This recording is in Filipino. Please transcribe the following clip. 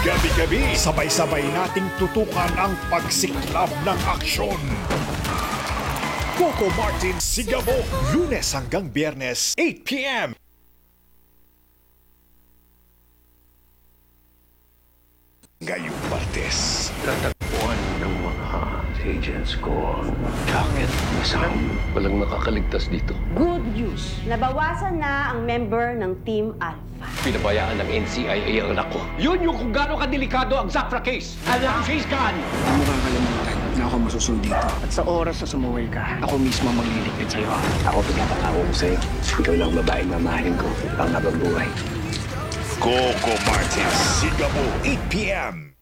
Gabi-gabi, sabay-sabay nating tutukan ang pagsiklab ng aksyon. Coco Martin Sigabo, Lunes hanggang Biyernes, 8 p.m. Ngayong Martes. Tatagpuan ng mga agents ko. Bakit? Masam. Walang nakakaligtas dito. Good news! Nabawasan na ang member ng Team Alpha. Pinabayaan ng NCIA ang anak ko. Yun yung kung gaano kadelikado ang Zafra case. Alam, she's gone. Hindi mo kakalimutan na ako masusunod dito. At sa oras na sumuwi ka, ako mismo magliligpit sa'yo. Ako pinapatawa ko sa'yo. Ikaw lang babaeng mamahalin ko pang habang buhay. Coco Martin Sigabo, 8 p.m.